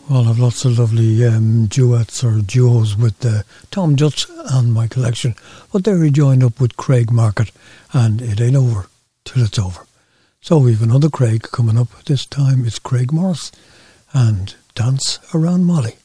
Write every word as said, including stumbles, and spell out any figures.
Well, I've lots of lovely um, duets or duos with uh, Tom Jutz on my collection. But there he joined up with Craig Market, and it ain't over till it's over. So we've another Craig coming up. This time it's Craig Morris and Dance Around Molly.